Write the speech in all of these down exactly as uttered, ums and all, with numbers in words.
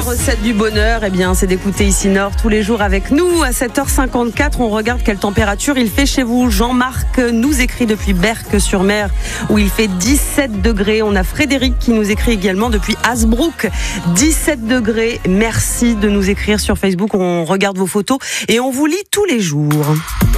recette du bonheur, eh bien, c'est d'écouter Ici Nord tous les jours avec nous. À sept heures cinquante-quatre, on regarde quelle température il fait chez vous. Jean-Marc nous écrit depuis Berck-sur-Mer où il fait dix-sept degrés. On a Frédéric qui nous écrit également depuis Hasbrook, dix-sept degrés. Merci de nous écrire sur Facebook. On regarde vos photos et on vous lit tous les jours.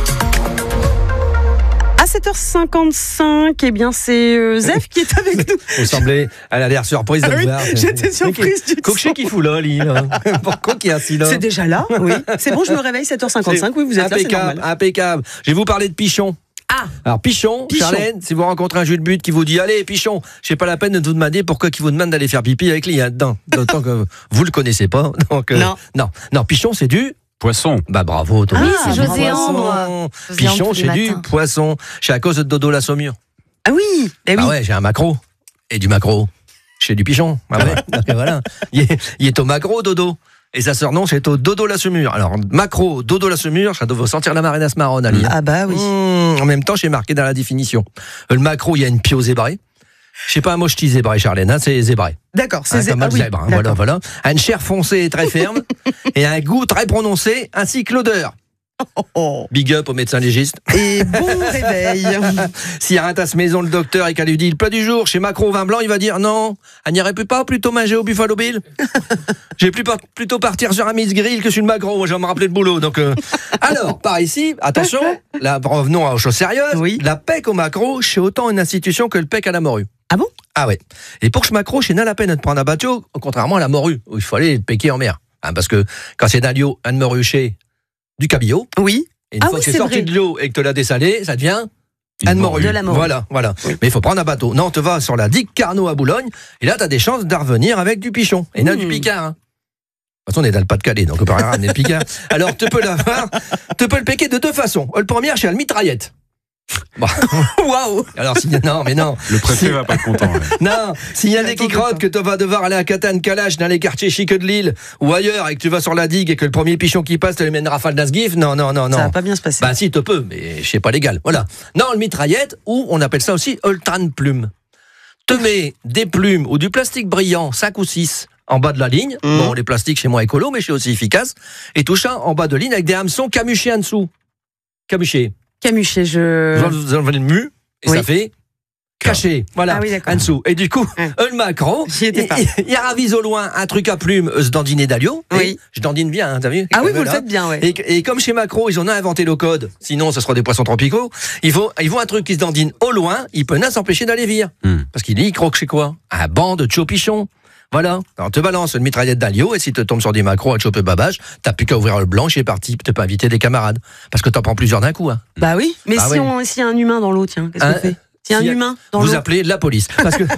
À sept heures cinquante-cinq, eh bien, c'est euh, Zef qui est avec nous. Vous semblez, elle a l'air surprise de Ah me oui, voir. j'étais surprise du Coquet qui fout là, Lille. Pourquoi qu'il y a ainsi là? C'est déjà là, oui. C'est bon, je me réveille, sept heures cinquante-cinq, oui, vous êtes là, c'est normal. Impeccable. Je vais vous parler de Pichon. Ah. Alors Pichon, Pichon. Charlène, si vous rencontrez un jus de but qui vous dit allez Pichon, c'est pas la peine de vous demander pourquoi il vous demande d'aller faire pipi avec lui dedans, d'autant que vous le connaissez pas. Donc euh, non. non, non, Pichon c'est du poisson. Bah bravo. Toi. Ah oui, Ah, c'est José Ambre. Pichon c'est du poisson. C'est à cause de Dodo la Saumure. Ah oui, eh oui. Ah ouais, j'ai un macro et du macro. Chez du Pichon. Ah ouais. Donc voilà. Il est, il est au macro Dodo. Et sa sœur non, c'est au Dodo la Saumure. Alors macro, Dodo la Saumure, ça doit sentir la marinasse marronne à Lille. Ah bah oui. Mmh, en même temps, j'ai marqué dans la définition. Le macro, il y a une pio zébrée. Je sais pas un mochti zébré, Charlène, hein, c'est zébré. D'accord, c'est Hein, zé- comme ah le oui, zèbre, hein, voilà, voilà. Une chair foncée et très ferme, et un goût très prononcé, ainsi que l'odeur. Oh, oh. Big up au médecin légiste. Et bon réveil. S'il rentre à sa maison le docteur et qu'elle lui dit le plat du jour chez Macron au vin blanc, il va dire non, elle n'irait plus pas plutôt manger au Buffalo Bill. J'ai plus pas, plutôt partir sur un Miss Grill que sur une Macron, moi je vais me rappeler le boulot. Donc euh... alors par ici, attention, là revenons aux choses sérieuses. Oui. La P E C au Macro, c'est autant une institution que le P E C à la morue. Ah bon? Ah ouais. Et pour que je Macro, c'est pas la peine de prendre un bateau, contrairement à la morue où il faut aller péquer en mer, hein, parce que quand c'est d'un lieu, un morue chez du cabillaud. Oui. Et une Ah fois oui, que c'est c'est sorti vrai. de l'eau et que tu l'as dessalé, ça devient Une Anne Morue. De la morue. Voilà, voilà. Oui. Mais il faut prendre un bateau. Non, tu vas sur la digue Carnot à Boulogne, et là, tu as des chances d'en revenir avec du pichon. Et non, Mmh. du picard. Hein. De toute façon, on est dans le Pas-de-Calais, donc on peut rien ramener le picard. Alors, tu peux l'avoir, tu peux le piquer de deux façons. Le premier, c'est le mitraillette. Bon. Waouh. Alors, si, non, mais non. Le préfet va pas être content. Ouais. Non, s'il y a des qui J'attends crottent que tu vas devoir aller à Catane-Calache dans les quartiers chics de Lille ou ailleurs et que tu vas sur la digue et que le premier pichon qui passe te les mène rafale d'Asgif, non, non, non, non. Ça va pas bien se passer. Bah si, te peux, mais c'est pas légal. Voilà. Non, le mitraillette, ou on appelle ça aussi Oltran plume. Te mets des plumes ou du plastique brillant, cinq ou six, en bas de la ligne. Mmh. Bon, les plastiques, c'est moins écolo, mais c'est aussi efficace. Et tout ça en bas de ligne avec des hameçons camuchés en dessous. Camuchés. Camuché, je... Vous enlevez le mu, et Oui. ça fait caché. Voilà, Ah oui, d'accord. en dessous. Et du coup, Ouais. le macro, J'y étais pas. il, il ravise au loin un truc à plumes, euh, se dandiner d'Alio. Oui. Et je dandine bien, hein, t'as vu? Ah oui, vous Voilà. le faites bien, ouais. Et, et comme chez Macro, ils en ont inventé le code, sinon ce sera des poissons tropicaux, il faut, il faut un truc qui se dandine au loin, il peut pas s'empêcher d'aller vire. Hmm. Parce qu'il dit, il croque chez quoi? Un banc de chopichon. Voilà. Alors, te balance une mitraillette d'un liot, et si tu tombes sur des macros à choper babage, t'as plus qu'à ouvrir le blanc, c'est parti, tu peux inviter des camarades. Parce que t'en prends plusieurs d'un coup, hein. Bah oui, mais Bah si oui. on, s'il y a un humain dans l'eau, tiens, qu'est-ce Hein qu'on fait? S'il y a un S'il y a- humain dans Vous l'eau. appelez la police. Parce que.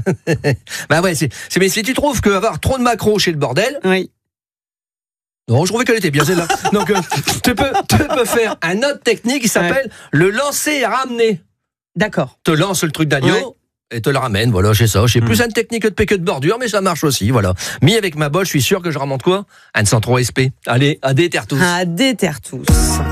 bah ouais, c'est, c'est, mais si tu trouves qu'avoir trop de macros chez le bordel, Oui. non, je trouvais qu'elle était bien celle-là. Donc, euh, tu peux, tu peux faire un autre technique qui s'appelle le lancer et ramener. D'accord. Te lance le truc d'agneau. Ouais. Et te le ramène, voilà, c'est ça. C'est plus une technique de piquet de bordure, mais ça marche aussi, voilà. Mais avec ma bolle, je suis sûr que je remonte quoi? Un cent trois S P. Allez, à des terres tous. À déterre tous.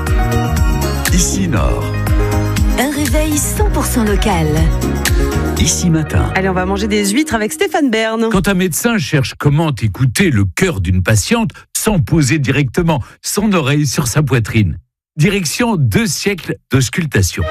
Ici Nord, Un réveil cent pour cent local. ici matin. Allez, on va manger des huîtres avec Stéphane Bern. Quand un médecin cherche comment écouter le cœur d'une patiente sans poser directement son oreille sur sa poitrine. Direction deux siècles d'auscultation.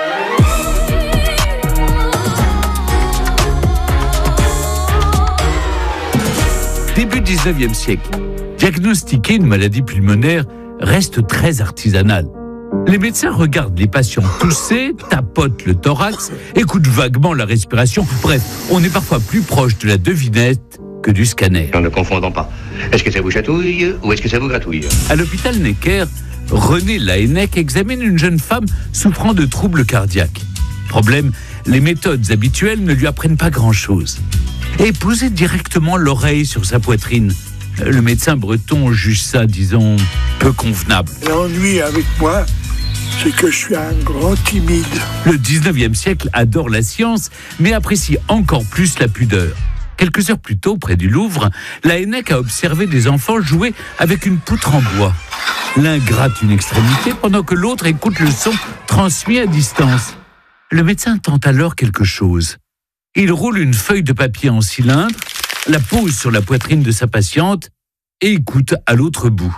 Début dix-neuvième siècle, diagnostiquer une maladie pulmonaire reste très artisanal. Les médecins regardent les patients tousser, tapotent le thorax, écoutent vaguement la respiration. Bref, on est parfois plus proche de la devinette que du scanner. Ne confondons pas. Est-ce que ça vous chatouille ou est-ce que ça vous gratouille? À l'hôpital Necker, René Laennec examine une jeune femme souffrant de troubles cardiaques. Problème, les méthodes habituelles ne lui apprennent pas grand-chose. Et poser directement l'oreille sur sa poitrine, le médecin breton juge ça, disons, peu convenable. L'ennui avec moi, c'est que je suis un grand timide. Le dix-neuvième siècle adore la science, mais apprécie encore plus la pudeur. Quelques heures plus tôt, près du Louvre, Laennec a observé des enfants jouer avec une poutre en bois. L'un gratte une extrémité pendant que l'autre écoute le son transmis à distance. Le médecin tente alors quelque chose. Il roule une feuille de papier en cylindre, la pose sur la poitrine de sa patiente et écoute à l'autre bout.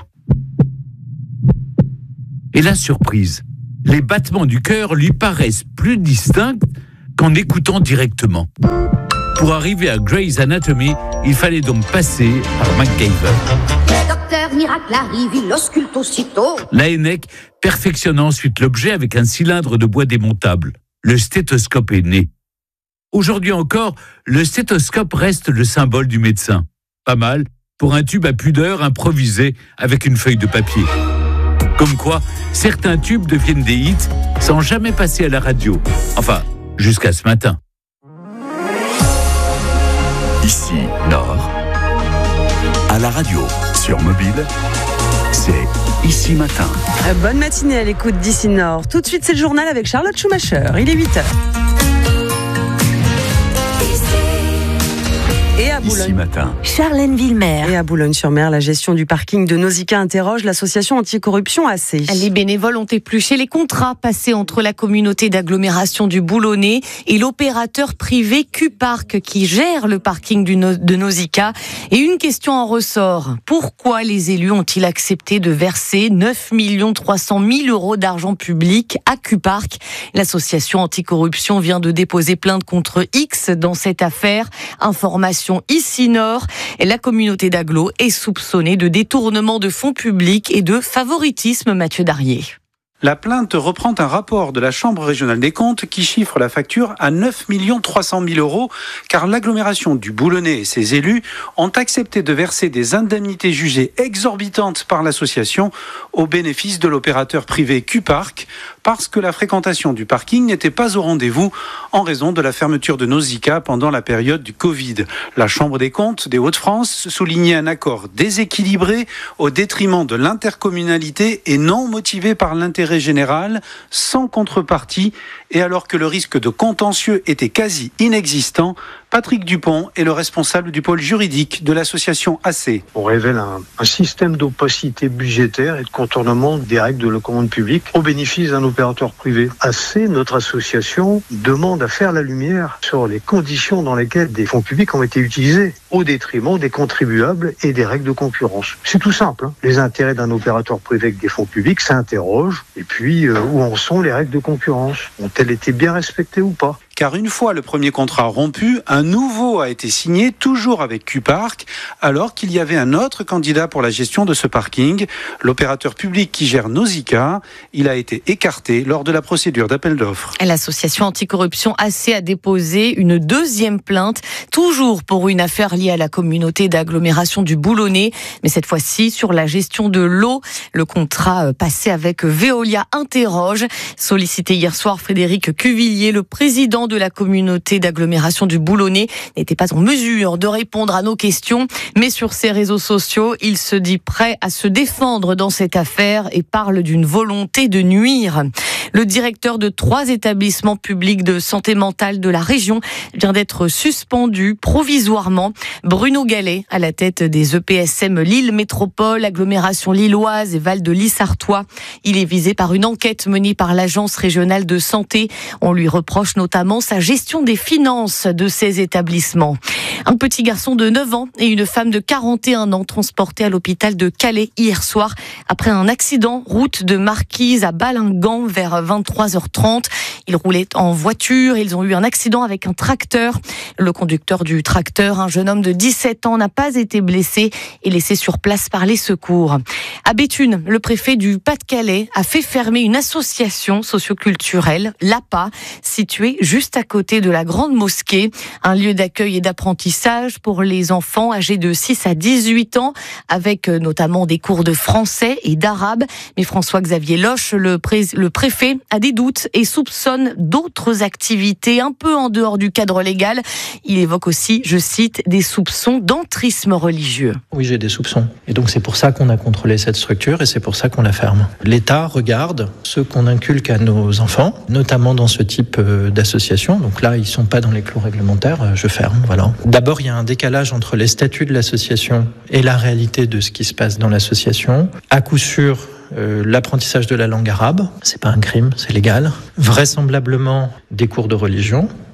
Et la surprise, les battements du cœur lui paraissent plus distincts qu'en écoutant directement. Pour arriver à Grey's Anatomy, il fallait donc passer par MacGyver. Le docteur miracle arrive, il ausculte aussitôt. Laennec perfectionne ensuite l'objet avec un cylindre de bois démontable. Le stéthoscope est né. Aujourd'hui encore, le stéthoscope reste le symbole du médecin. Pas mal pour un tube à pudeur improvisé avec une feuille de papier. Comme quoi, certains tubes deviennent des hits sans jamais passer à la radio. Enfin, jusqu'à ce matin. Ici, Nord. À la radio, sur mobile, c'est Ici Matin. Bonne matinée à l'écoute d'Ici Nord. Tout de suite, c'est le journal avec Charlotte Schumacher. Il est huit heures. Et à Boulogne. Ici Matin. Charlène Villemer. Et à Boulogne-sur-Mer, la gestion du parking de Nausicaa interroge l'association anticorruption A C. Les bénévoles ont épluché les contrats passés entre la communauté d'agglomération du Boulonnais et l'opérateur privé Q-Park qui gère le parking du no- de Nausicaa. Et une question en ressort. Pourquoi les élus ont-ils accepté de verser neuf millions trois cent mille euros d'argent public à Q-Park? L'association anticorruption vient de déposer plainte contre X dans cette affaire. Information Ici Nord, la communauté d'agglo est soupçonnée de détournement de fonds publics et de favoritisme. Mathieu Darrier. La plainte reprend un rapport de la Chambre régionale des comptes qui chiffre la facture à neuf millions trois cent mille euros car l'agglomération du Boulonnais et ses élus ont accepté de verser des indemnités jugées exorbitantes par l'association au bénéfice de l'opérateur privé Q-Park parce que la fréquentation du parking n'était pas au rendez-vous en raison de la fermeture de Nausicaa pendant la période du Covid. La Chambre des comptes des Hauts-de-France soulignait un accord déséquilibré au détriment de l'intercommunalité et non motivé par l'intérêt général, sans contrepartie, et alors que le risque de contentieux était quasi inexistant, Patrick Dupont est le responsable du pôle juridique de l'association A C. On révèle un, un système d'opacité budgétaire et de contournement des règles de la commande publique au bénéfice d'un opérateur privé. A C, notre association, demande à faire la lumière sur les conditions dans lesquelles des fonds publics ont été utilisés au détriment des contribuables et des règles de concurrence. C'est tout simple. Hein. Les intérêts d'un opérateur privé avec des fonds publics s'interrogent. Et puis, euh, où en sont les règles de concurrence? Ont-elles été bien respectées ou pas? Car une fois le premier contrat rompu, un nouveau a été signé, toujours avec Q-Park, alors qu'il y avait un autre candidat pour la gestion de ce parking, l'opérateur public qui gère Nausicaa. Il a été écarté lors de la procédure d'appel d'offres. L'association anticorruption A C a déposé une deuxième plainte, toujours pour une affaire liée à la communauté d'agglomération du Boulonnais, mais cette fois-ci sur la gestion de l'eau. Le contrat passé avec Veolia interroge. Sollicité hier soir, Frédéric Cuvillier, le président de la communauté d'agglomération du Boulonnais, n'était pas en mesure de répondre à nos questions, mais sur ses réseaux sociaux, il se dit prêt à se défendre dans cette affaire et parle d'une volonté de nuire. Le directeur de trois établissements publics de santé mentale de la région vient d'être suspendu provisoirement. Bruno Gallet, à la tête des E P S M Lille Métropole, agglomération lilloise et Val de Lys-Artois. Il est visé par une enquête menée par l'Agence régionale de santé. On lui reproche notamment sa gestion des finances de ces établissements. Un petit garçon de neuf ans et une femme de quarante et un ans transportés à l'hôpital de Calais hier soir après un accident route de Marquise à Balingan vers vingt-trois heures trente. Ils roulaient en voiture, ils ont eu un accident avec un tracteur. Le conducteur du tracteur, un jeune homme de dix-sept ans, n'a pas été blessé et laissé sur place par les secours. À Béthune, le préfet du Pas-de-Calais a fait fermer une association socioculturelle, l'A P A, située juste à côté de la Grande Mosquée, un lieu d'accueil et d'apprentissage pour les enfants âgés de six à dix-huit ans, avec notamment des cours de français et d'arabe. Mais François-Xavier Loche, le, pré- le préfet, a des doutes et soupçonne d'autres activités un peu en dehors du cadre légal. Il évoque aussi, je cite, des soupçons d'entrisme religieux. Oui, j'ai des soupçons. Et donc c'est pour ça qu'on a contrôlé cette structure et c'est pour ça qu'on la ferme. L'État regarde ce qu'on inculque à nos enfants, notamment dans ce type d'association. Donc là, ils ne sont pas dans les clous réglementaires, je ferme, voilà. D'abord, il y a un décalage entre les statuts de l'association et la réalité de ce qui se passe dans l'association. À coup sûr, Euh, l'apprentissage de la langue arabe, c'est pas un crime, c'est légal. Vraisemblablement des cours de religion,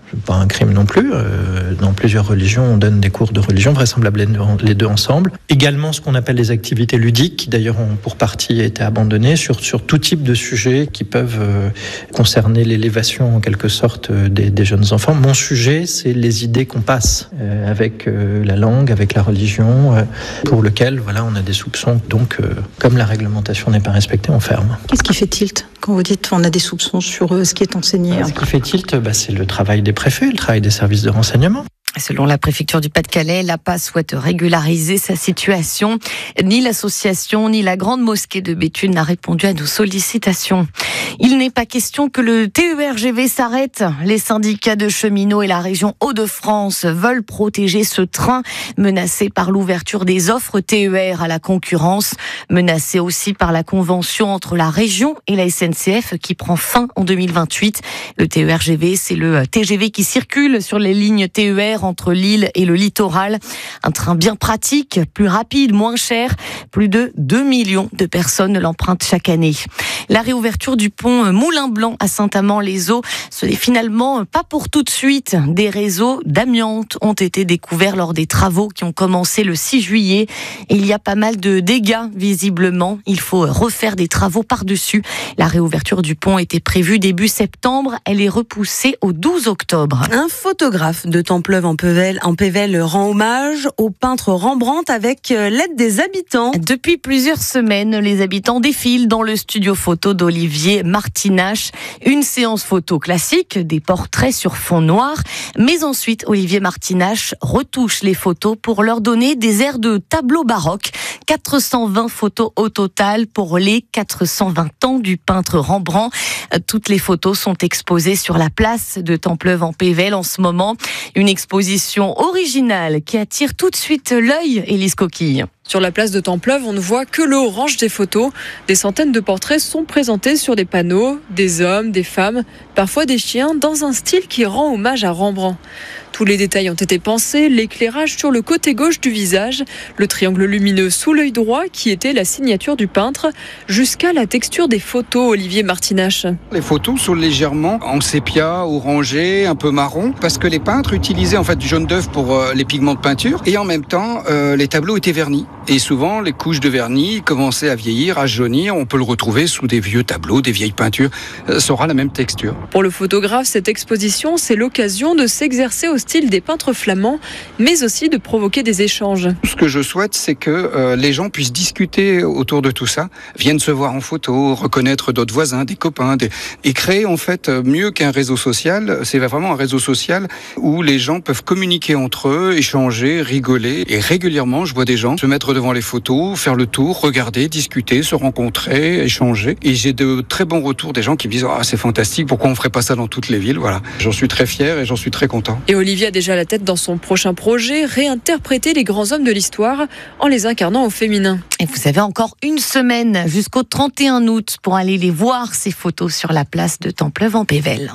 pas un crime non plus. Euh, dans plusieurs religions, on donne des cours de religion, vraisemblablement les deux ensemble. Également ce qu'on appelle les activités ludiques, qui d'ailleurs ont pour partie été abandonnées, sur, sur tout type de sujets qui peuvent euh, concerner l'élévation en quelque sorte euh, des, des jeunes enfants. Mon sujet, c'est les idées qu'on passe euh, avec euh, la langue, avec la religion, euh, pour lequel voilà, on a des soupçons. Donc, euh, comme la réglementation n'est pas respectée, on ferme. Qu'est-ce qui fait tilt quand vous dites on a des soupçons sur euh, ce qui est enseigné? Ce qui fait tilt, bah, c'est le travail des préfets, le travail des services de renseignement. Selon la préfecture du Pas-de-Calais, l'A P A souhaite régulariser sa situation. Ni l'association, ni la grande mosquée de Béthune n'a répondu à nos sollicitations. Il n'est pas question que le T E R G V s'arrête. Les syndicats de cheminots et la région Hauts-de-France veulent protéger ce train menacé par l'ouverture des offres T E R à la concurrence, menacé aussi par la convention entre la région et la S N C F qui prend fin en deux mille vingt-huit. Le T E R G V, c'est le T G V qui circule sur les lignes T E R entre Lille et le littoral. Un train bien pratique, plus rapide, moins cher. Plus de deux millions de personnes l'empruntent chaque année. La réouverture du pont Moulin-Blanc à Saint-Amand-les-Eaux, ce n'est finalement pas pour tout de suite. Des réseaux d'amiante ont été découverts lors des travaux qui ont commencé le six juillet. Et il y a pas mal de dégâts, visiblement. Il faut refaire des travaux par-dessus. La réouverture du pont était prévue début septembre. Elle est repoussée au douze octobre. Un photographe de Templeuve en Pével, en Pével rend hommage au peintre Rembrandt avec l'aide des habitants. Depuis plusieurs semaines, les habitants défilent dans le studio photo d'Olivier Martinache. Une séance photo classique, des portraits sur fond noir. Mais ensuite, Olivier Martinache retouche les photos pour leur donner des airs de tableau baroque. quatre cent vingt photos au total pour les quatre cent vingt ans du peintre Rembrandt. Toutes les photos sont exposées sur la place de Templeuve en Pével en ce moment. Une exposition originale qui attire tout de suite l'œil, Élise Coquille. Sur la place de Templeuve, on ne voit que le orange des photos. Des centaines de portraits sont présentés sur des panneaux, des hommes, des femmes, parfois des chiens, dans un style qui rend hommage à Rembrandt. Tous les détails ont été pensés, l'éclairage sur le côté gauche du visage, le triangle lumineux sous l'œil droit qui était la signature du peintre, jusqu'à la texture des photos, Olivier Martinache. Les photos sont légèrement en sépia, orangé, un peu marron, parce que les peintres utilisaient en fait du jaune d'œuf pour euh, les pigments de peinture, et en même temps, euh, les tableaux étaient vernis. Et souvent, les couches de vernis commençaient à vieillir, à jaunir. On peut le retrouver sous des vieux tableaux, des vieilles peintures. Ça aura la même texture. Pour le photographe, cette exposition, c'est l'occasion de s'exercer au style des peintres flamands, mais aussi de provoquer des échanges. Ce que je souhaite, c'est que euh, les gens puissent discuter autour de tout ça, viennent se voir en photo, reconnaître d'autres voisins, des copains, des... et créer en fait mieux qu'un réseau social. C'est vraiment un réseau social où les gens peuvent communiquer entre eux, échanger, rigoler. Et régulièrement, je vois des gens se mettre devant les photos, faire le tour, regarder, discuter, se rencontrer, échanger. Et j'ai de très bons retours des gens qui me disent ah, c'est fantastique, pourquoi on ferait pas ça dans toutes les villes? Voilà. J'en suis très fier et j'en suis très content. Et Olivier a déjà la tête dans son prochain projet, réinterpréter les grands hommes de l'histoire en les incarnant au féminin. Et vous avez encore une semaine jusqu'au trente et un août pour aller les voir, ces photos sur la place de Templeuve en Pével.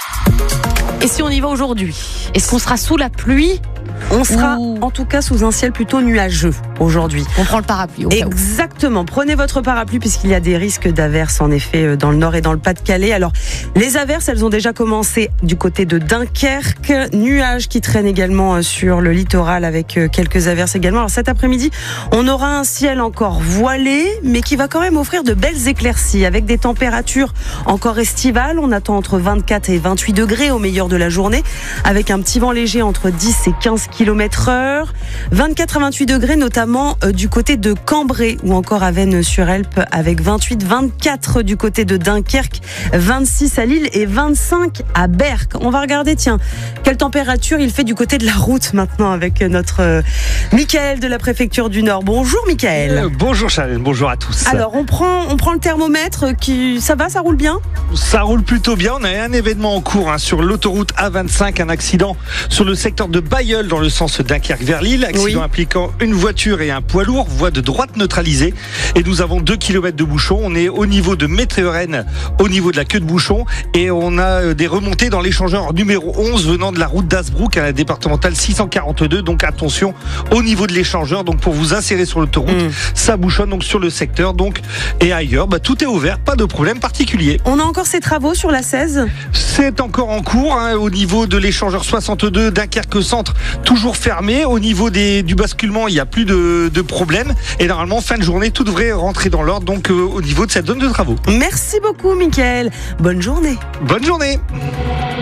Et si on y va aujourd'hui, est-ce qu'on sera sous la pluie? On sera Ouh. en tout cas sous un ciel plutôt nuageux aujourd'hui. On prend le parapluie au Exactement, cas où. Prenez votre parapluie puisqu'il y a des risques d'averses en effet dans le nord et dans le Pas-de-Calais. Alors les averses, elles ont déjà commencé du côté de Dunkerque. Nuages qui traînent également sur le littoral avec quelques averses également. Alors cet après-midi, on aura un ciel encore voilé mais qui va quand même offrir de belles éclaircies avec des températures encore estivales. On attend entre vingt-quatre et vingt-huit degrés au meilleur de la journée avec un petit vent léger entre dix et quinze kilomètres heure, vingt-quatre à vingt-huit degrés notamment euh, du côté de Cambrai ou encore à Vennes-sur-Helpe avec vingt-huit vingt-quatre du côté de Dunkerque, vingt-six à Lille et vingt-cinq à Berck. On va regarder, tiens, quelle température il fait du côté de la route maintenant avec notre euh, Mickaël de la préfecture du Nord. Bonjour Mickaël. Euh, bonjour Charles, bonjour à tous. Alors on prend, on prend le thermomètre, qui, ça va, ça roule bien? Ça roule plutôt bien, on a un événement en cours hein, sur l'autoroute A vingt-cinq, un accident sur le secteur de Bailleul dans le sens Dunkerque vers Lille. Accident oui. impliquant une voiture et un poids lourd. Voie de droite neutralisée. Et nous avons deux kilomètres de bouchons. On est au niveau de Métréoren, au niveau de la queue de bouchon. Et on a des remontées dans l'échangeur numéro onze venant de la route d'Asbrook à la départementale six cent quarante-deux. Donc attention au niveau de l'échangeur. Donc pour vous insérer sur l'autoroute, mmh. ça bouchonne donc sur le secteur. Donc, et ailleurs, bah, tout est ouvert. Pas de problème particulier. On a encore ces travaux sur la seize ? C'est encore en cours hein, au niveau de l'échangeur soixante-deux Dunkerque Centre, toujours fermé. Au niveau des, du basculement, il n'y a plus de, de problème. Et normalement, fin de journée, tout devrait rentrer dans l'ordre donc euh, au niveau de cette zone de travaux. Merci beaucoup, Mickaël. Bonne journée. Bonne journée.